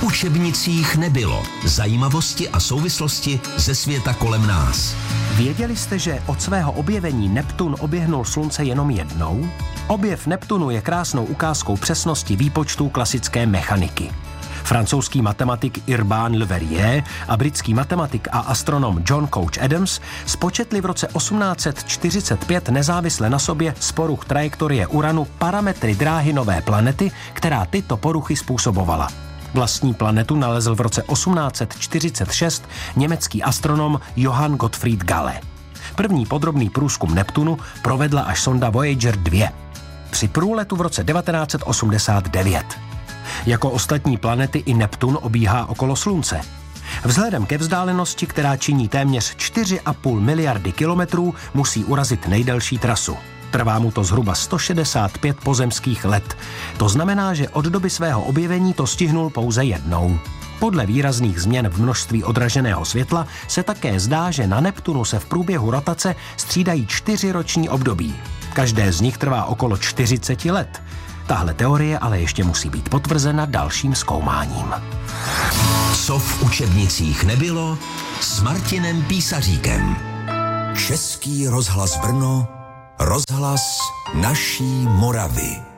učebnicích nebylo. Zajímavosti a souvislosti ze světa kolem nás. Věděli jste, že od svého objevení Neptun oběhnul Slunce jenom jednou? Objev Neptunu je krásnou ukázkou přesnosti výpočtů klasické mechaniky. Francouzský matematik Urbain Le Verrier a britský matematik a astronom John Couch Adams spočetli v roce 1845 nezávisle na sobě z poruch trajektorie Uranu parametry dráhy nové planety, která tyto poruchy způsobovala. Vlastní planetu nalezl v roce 1846 německý astronom Johann Gottfried Galle. První podrobný průzkum Neptunu provedla až sonda Voyager 2. Při průletu v roce 1989. Jako ostatní planety i Neptun obíhá okolo Slunce. Vzhledem ke vzdálenosti, která činí téměř 4,5 miliardy kilometrů, musí urazit nejdelší trasu. Trvá mu to zhruba 165 pozemských let. To znamená, že od doby svého objevení to stihnul pouze jednou. Podle výrazných změn v množství odraženého světla se také zdá, že na Neptunu se v průběhu rotace střídají 4 roční období. Každé z nich trvá okolo 40 let. Tahle teorie ale ještě musí být potvrzena dalším zkoumáním. Co v učebnicích nebylo, s Martinem Písaříkem. Český rozhlas Brno, rozhlas naší Moravy.